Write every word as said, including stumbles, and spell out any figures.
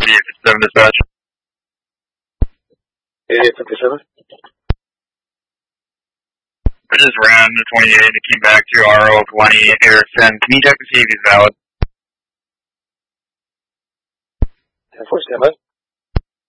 eighty-eight fifty-seven dispatch. eighty-eight fifty-seven? I just ran the twenty-eight and it came back to R O twenty Harrison. Can you check to see if he's valid? ten four, stand by.